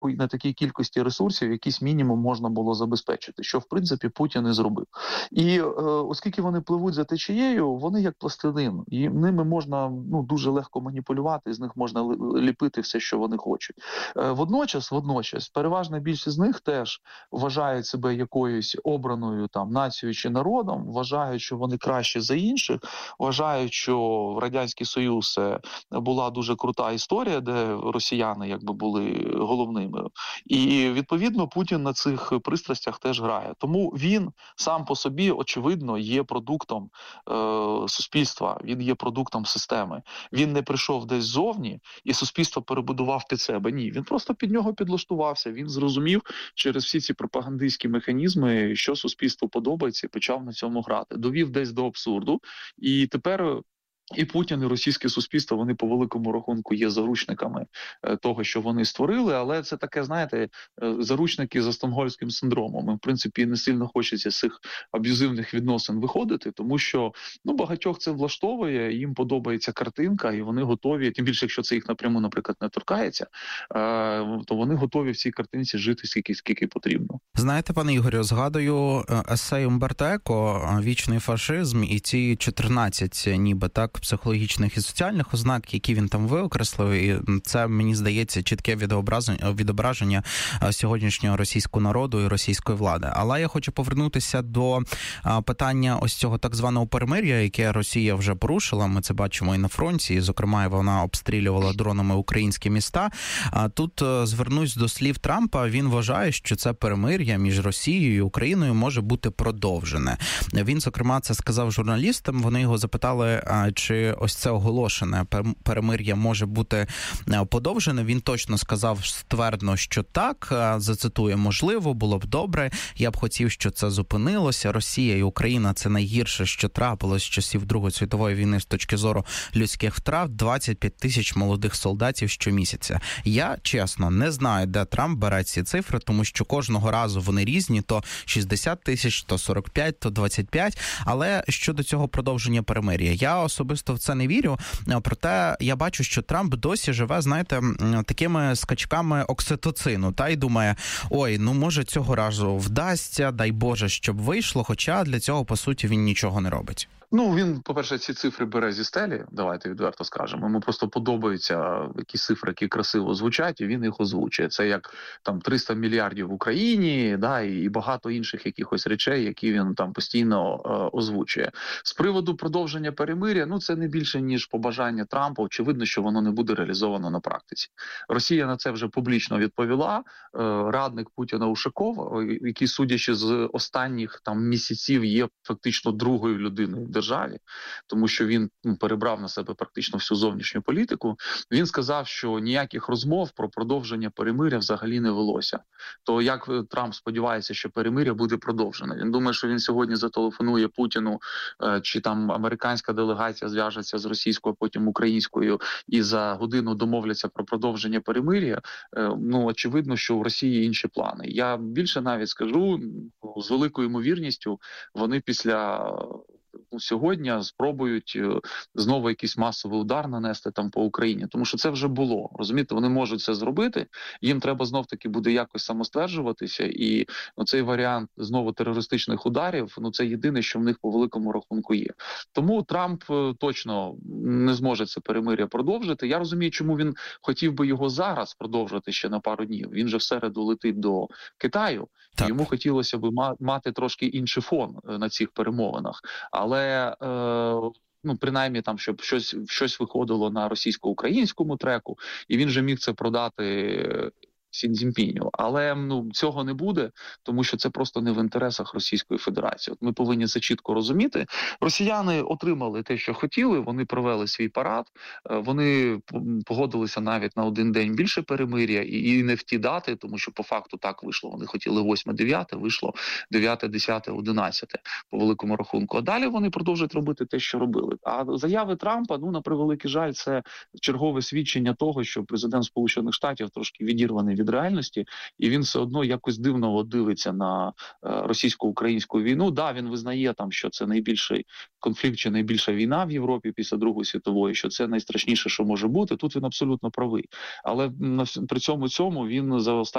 на такій кількості ресурсів якийсь мінімум можна було забезпечити, що в принципі Путін і зробив. І оскільки вони пливуть за течією, вони як пластилин, і ними можна дуже легко маніпулювати, з них можна ліпити все, що вони хочуть. Водночас, переважна більшість з них теж вважають себе якоюсь обраною там нацією чи народом, вважають, що вони кращі за інших, вважають, що Радянський Союз була дуже крута історія, де росіяни якби були головними. І відповідно Путін на цих пристрастях теж грає. Тому він сам по собі, очевидно, є продуктом суспільства, він є продуктом системи. Він не прийшов десь ззовні і суспільство перебудував під себе. Ні, він просто під нього підлаштувався, він зрозумів через всі ці пропагандистські механізми, що суспільству подобається, і почав на цьому грати. Довів десь до абсурду, і тепер і Путін, і російське суспільство, вони по великому рахунку є заручниками того, що вони створили, але це таке, знаєте, заручники за стокгольмським синдромом. І, в принципі, не сильно хочеться з цих аб'юзивних відносин виходити, тому що багатьох це влаштовує, їм подобається картинка, і вони готові, тим більше, якщо це їх напряму, наприклад, не торкається, то вони готові в цій картинці жити скільки потрібно. Знаєте, пане Ігорю, згадую есей Умберто Еко «Вічний фашизм» і ці 14 ніби так психологічних і соціальних ознак, які він там виокреслив, і це, мені здається, чітке відображення сьогоднішнього російського народу і російської влади. Але я хочу повернутися до питання ось цього так званого перемир'я, яке Росія вже порушила. Ми це бачимо і на фронті, і, зокрема, вона обстрілювала дронами українські міста. Тут звернусь до слів Трампа. Він вважає, що це перемир'я між Росією і Україною може бути продовжене. Він, зокрема, це сказав журналістам. Вони його запитали, чи ось це оголошене перемир'я може бути подовжене. Він точно сказав ствердно, що так. Зацитую: можливо, було б добре. Я б хотів, щоб це зупинилося. Росія і Україна – це найгірше, що трапилось з часів Другої світової війни з точки зору людських втрат. 25 тисяч молодих солдатів щомісяця. Я, чесно, не знаю, де Трамп бере ці цифри, тому що кожного разу вони різні. То 60 тисяч, то 45, то 25. Але щодо цього продовження перемир'я, я особисто в це не вірю, проте я бачу, що Трамп досі живе, знаєте, такими скачками окситоцину, та й думає, ой, може цього разу вдасться, дай Боже, щоб вийшло, хоча для цього, по суті, він нічого не робить. Він, по-перше, ці цифри бере зі стелі, давайте відверто скажемо. Йому просто подобаються якісь цифри, які красиво звучать, і він їх озвучує. Це як там 300 мільярдів в Україні, і багато інших якихось речей, які він там постійно озвучує. З приводу продовження перемир'я, це не більше, ніж побажання Трампа. Очевидно, що воно не буде реалізовано на практиці. Росія на це вже публічно відповіла. Радник Путіна Ушаков, який, судячи з останніх місяців, є фактично другою людиною в державі, тому що він перебрав на себе практично всю зовнішню політику, він сказав, що ніяких розмов про продовження перемиря взагалі не велося. То як Трамп сподівається, що перемиря буде продовжене? Він думає, що він сьогодні зателефонує Путіну, чи там американська делегація зв'яжеться з російською, потім українською, і за годину домовляться про продовження перемиря. Очевидно, що в Росії інші плани. Я більше навіть скажу, з великою ймовірністю вони після сьогодні спробують знову якийсь масовий удар нанести там по Україні, тому що це вже було. Розумієте, вони можуть це зробити, їм треба знов-таки буде якось самостверджуватися, і цей варіант знову терористичних ударів, це єдине, що в них по великому рахунку є. Тому Трамп точно не зможе це перемир'я продовжити. Я розумію, чому він хотів би його зараз продовжити ще на пару днів. Він же в середу летить до Китаю, і йому хотілося б мати трошки інший фон на цих перемовинах. Але принаймні там, щоб щось виходило на російсько-українському треку, і він же міг це продати Сі Цзіньпіню. Але цього не буде, тому що це просто не в інтересах Російської Федерації. Ми повинні це чітко розуміти. Росіяни отримали те, що хотіли, вони провели свій парад, вони погодилися навіть на один день більше перемир'я і не в ті дати, тому що по факту так вийшло. Вони хотіли 8-9, вийшло 9-10-11 по великому рахунку. А далі вони продовжують робити те, що робили. А заяви Трампа, на превеликий жаль, це чергове свідчення того, що президент Сполучених Штатів трошки відірваний від реальності, і він все одно якось дивно дивиться на російсько-українську війну. Да, він визнає що це найбільший конфлікт чи найбільша війна в Європі після Другої світової, що це найстрашніше, що може бути. Тут він абсолютно правий. Але при цьому він за останні